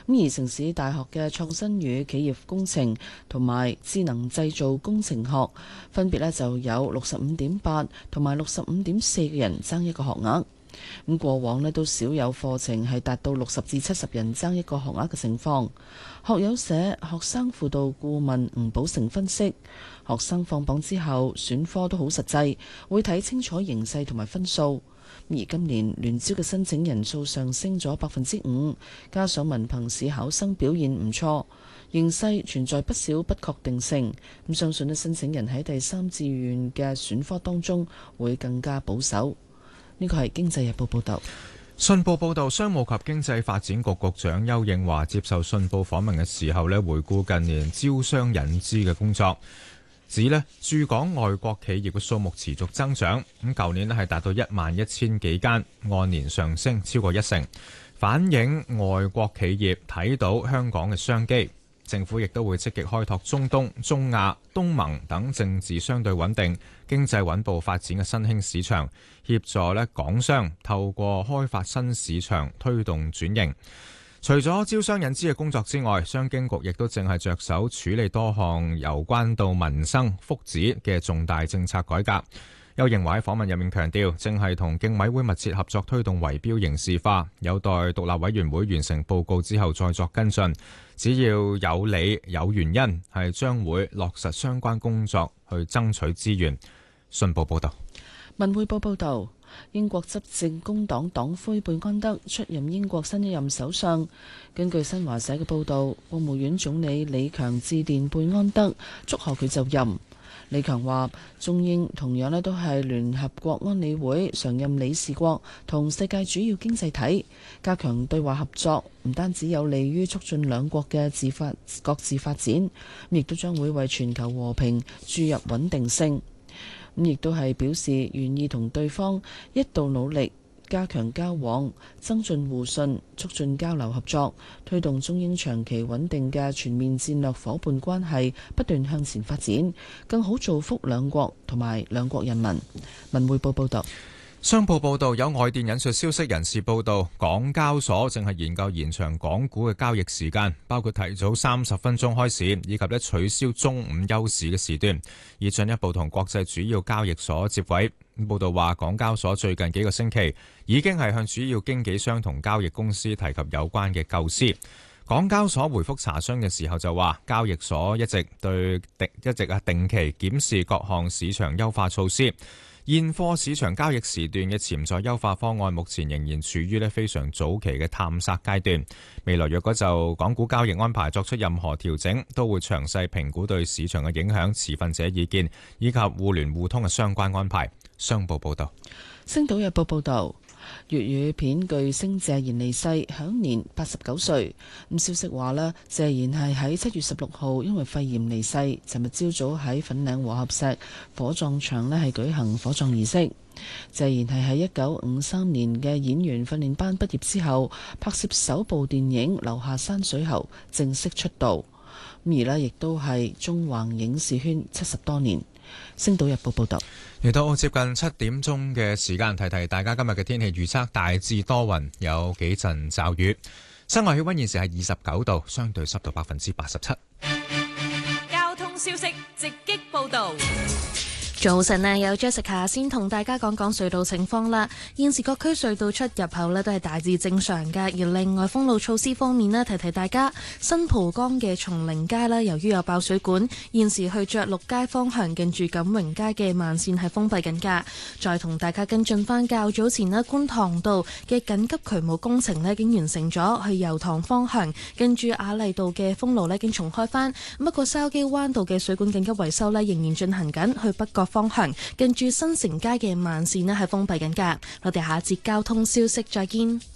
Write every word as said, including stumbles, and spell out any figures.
咁而城市大學嘅創新與企業工程同埋智能製造工程學分別咧就有六十五點八同埋六十五點四嘅人爭一個學額。咁過往咧都少有課程係達到六十至七十人爭一個學額嘅情況。學友社學生輔導顧問吳寶成分析，學生放榜之後選科都好實際，會睇清楚形勢同埋分數。而今年聯招嘅申請人數上升咗百分之五，加上文憑試考生表現唔錯，形勢存在不少不確定性。咁相信咧申請人喺第三志願嘅選科當中會更加保守。呢個係《經濟日報》報導。 信報報導，商務及經濟發展局局長丘應樺接受信報訪問嘅時候咧，回顧近年招商引資嘅工作，指咧駐港外國企業嘅數目持續增長，咁舊年咧係達到一萬一千幾間，按年上升超過一成，反映外國企業睇到香港嘅商機。政府亦都會積極開拓中東、中亞、東盟等政治相對穩定、經濟穩步發展嘅新興市場，協助咧港商透過開發新市場推動轉型。除咗招商引資嘅工作之外，商經局亦都正係着手處理多項有關到民生福祉嘅重大政策改革。丘應樺喺訪問入面強調，正係同競委會密切合作推動圍標刑事化，有待獨立委員會完成報告之後再作跟進。只要有理有原因，係將會落實相關工作去爭取資源。信報報道。 文匯報報道，英國執政工黨黨魁貝安德出任英國新一任首相。根據新華社嘅報道，國務院總理李強致電貝安德，祝賀佢就任。李強話：中英同樣咧都係聯合國安理會常任理事國同世界主要經濟體，加強對話合作，唔單止有利於促進兩國嘅自發各自發展，亦都將會為全球和平注入穩定性。咁亦都係表示願意同對方一道努力，加強交往，增進互信，促進交流合作，推動中英長期穩定嘅全面戰略夥伴關係不斷向前發展，更好造福兩國同埋兩國人民。文匯報報道。 商報報道，有外電引述消息人士報道，港交所正係研究延長港股嘅交易時間，包括提早三十分鐘開市，以及咧取消中午休市嘅時段，以進一步同國際主要交易所接軌。報道話，港交所最近幾個星期已經係向主要經紀商同交易公司提及有關嘅構思。港交所回覆查詢嘅時候就話，交易所一直對定一直啊定期檢視各項市場優化措施。現貨市場交易時段嘅潛在優化方案目前仍然處於咧非常早期嘅探索階段。未來若果就港股交易安排作出任何調整，都會詳細評估對市場嘅影響、持份者意見以及互聯互通嘅相關安排。商報報道。 星島日報報道，粵語片巨星謝賢離世，享年八十九歲。咁消息話咧，謝賢係喺七月十六號因為肺炎離世。尋日朝早喺粉嶺和合石火葬場咧係舉行火葬儀式。謝賢係喺一九五三年嘅演員訓練班畢業之後，拍攝首部電影《留下山水後》正式出道。咁而咧亦都係中橫影視圈七十多年。星島日報報道。 嚟到接近七點鐘嘅時間，提提大家今日嘅天氣預測，大致多雲，有幾陣驟雨。室外氣溫現時係二十九度，相對濕度百分之八十七。 交通消息直擊報道。 早晨啊，有 Jessica 先同大家講講隧道情況啦。現時各區隧道出入口呢都係大致正常㗎。而另外封路措施方面呢，提提大家，新蒲崗嘅松齡街啦，由於有爆水管，現時去着陸街方向近住錦榮街嘅慢線係封閉緊㗎。再同大家跟進翻較早前呢，觀塘道嘅緊急渠務工程呢已經完成咗，去油塘方向跟住亞麗道嘅封路呢已經重開翻。不過筲箕灣道嘅水管緊急維修呢仍然進行緊，去北角方向近住新城街嘅慢線呢係封閉緊㗎。我哋下一節交通消息再見。